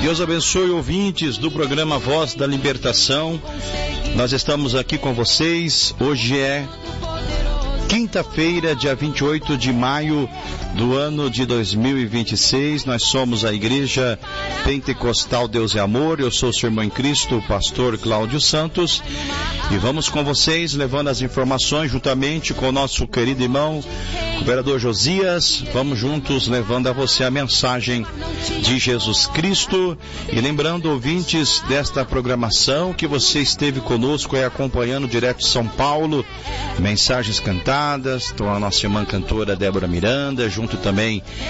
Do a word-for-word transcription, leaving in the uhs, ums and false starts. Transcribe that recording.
Deus abençoe ouvintes do programa Voz da Libertação. Nós estamos aqui com vocês. Hoje é quinta-feira, dia vinte e oito de maio do ano de dois mil e vinte e seis. Nós somos a Igreja Pentecostal Deus é Amor. Eu sou o seu irmão em Cristo, o pastor Cláudio Santos. E vamos com vocês, levando as informações juntamente com o nosso querido irmão, o vereador Josias. Vamos juntos levando a você a mensagem de Jesus Cristo. E lembrando, ouvintes desta programação, que você esteve conosco aí acompanhando direto de São Paulo, mensagens cantadas, com a nossa irmã cantora Débora Miranda, junto também